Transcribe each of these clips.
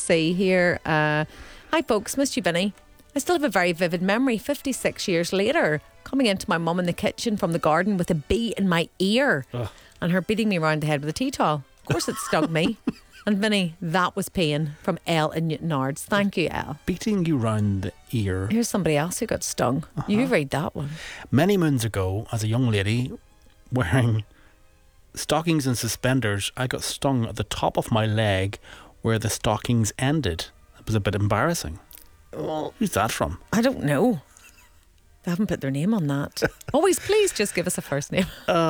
see here. Hi, folks. Missed you, Vinny. I still have a very vivid memory, 56 years later, coming into my mum in the kitchen from the garden with a bee in my ear and her beating me round the head with a tea towel. Of course, it stung me. And Vinny, that was pain from Elle in Newtownards. Thank you, Elle. Beating you round the ear. Here's somebody else who got stung. You read that one. Many moons ago, as a young lady wearing stockings and suspenders, I got stung at the top of my leg where the stockings ended. It was a bit embarrassing. Well, who's that from? I don't know. They haven't put their name on that. Always, please just give us a first name.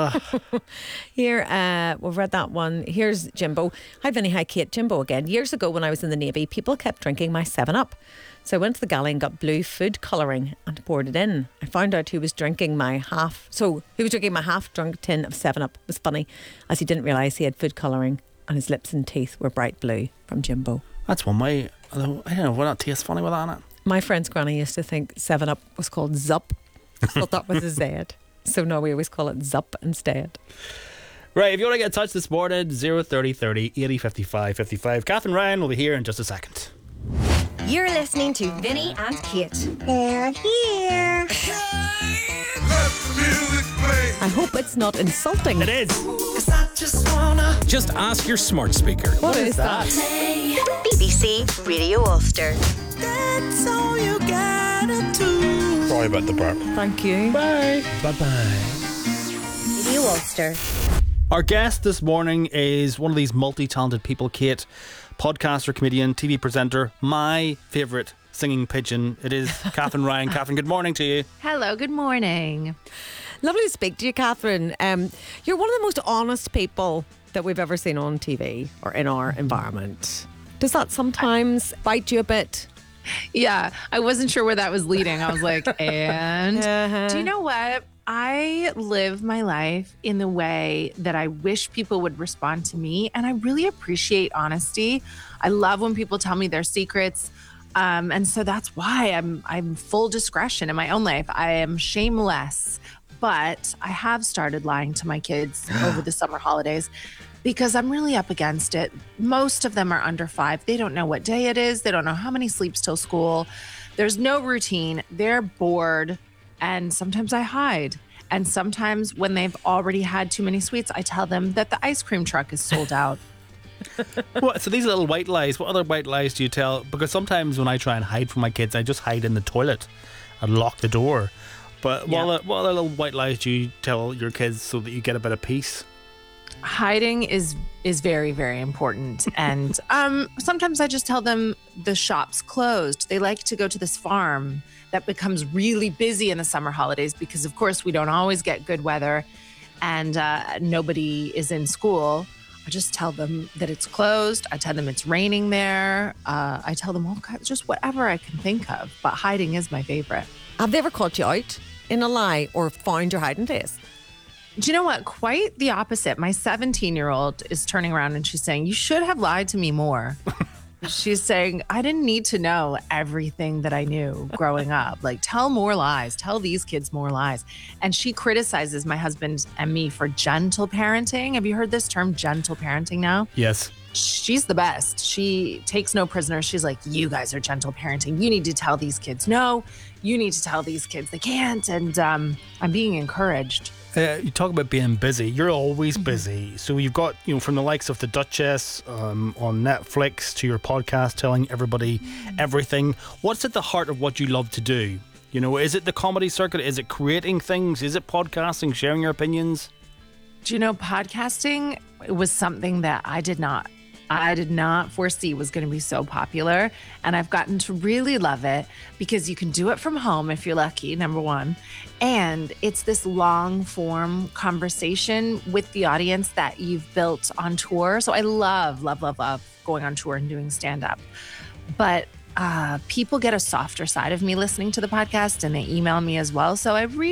Here, we've read that one. Here's Jimbo. Hi, Vinny. Hi, Kate. Jimbo again. Years ago when I was in the Navy, people kept drinking my 7-Up. So I went to the galley and got blue food colouring and poured it in. I found out he was drinking my half-drunk tin of 7-Up. It was funny, as he didn't realise he had food colouring and his lips and teeth were bright blue. From Jimbo. That's one way. I don't know, would that taste funny with that in it? My friend's granny used to think 7-Up was called Zup. I thought that was a Z. So now we always call it Zup instead. Right, if you want to get in touch this morning, 030 30 80 55 55. Kath and Ryan will be here in just a second. You're listening to Vinny and Kate. They're here. I hope it's not insulting. It is. Just ask your smart speaker. What is that? BBC Radio Ulster. That's all you gotta do. Sorry about the burp. Thank you. Bye. Bye-bye. Radio Ulster. Our guest this morning is one of these multi-talented people, Kate. Podcaster, comedian, TV presenter, my favourite singing pigeon. It is Catherine Ryan. Catherine, good morning to you. Hello, good morning. Lovely to speak to you, Catherine. You're one of the most honest people that we've ever seen on TV or in our environment. Does that sometimes bite you a bit? Yeah, I wasn't sure where that was leading. I was like, and do you know what? I live my life in the way that I wish people would respond to me. And I really appreciate honesty. I love when people tell me their secrets. And so that's why I'm full discretion in my own life. I am shameless, but I have started lying to my kids over the summer holidays because I'm really up against it. Most of them are under 5. They don't know what day it is. They don't know how many sleeps till school. There's no routine. They're bored. And sometimes I hide. And sometimes when they've already had too many sweets, I tell them that the ice cream truck is sold out. What? So these little white lies, what other white lies do you tell? Because sometimes when I try and hide from my kids, I just hide in the toilet and lock the door. But what other little white lies do you tell your kids so that you get a bit of peace? Hiding is very, very important. And sometimes I just tell them the shop's closed. They like to go to this farm that becomes really busy in the summer holidays because, of course, we don't always get good weather and nobody is in school. I just tell them that it's closed. I tell them it's raining there. I tell them all kinds, just whatever I can think of. But hiding is my favorite. Have they ever caught you out in a lie or found your hiding place? Do you know what? Quite the opposite. My 17-year-old is turning around and she's saying, you should have lied to me more. She's saying, I didn't need to know everything that I knew growing up. Like, tell more lies. Tell these kids more lies. And she criticizes my husband and me for gentle parenting. Have you heard this term, gentle parenting now? Yes. She's the best. She takes no prisoners. She's like, you guys are gentle parenting. You need to tell these kids no. You need to tell these kids they can't. And I'm being encouraged. You talk about being busy. You're always busy. So you've got, from the likes of The Duchess on Netflix to your podcast telling everybody everything. What's at the heart of what you love to do? Is it the comedy circuit? Is it creating things? Is it podcasting, sharing your opinions? Do you know, podcasting was something that I did not foresee was going to be so popular. And I've gotten to really love it because you can do it from home if you're lucky, number one. And it's this long form conversation with the audience that you've built on tour. So I love going on tour and doing stand-up. But people get a softer side of me listening to the podcast and they email me as well. So I really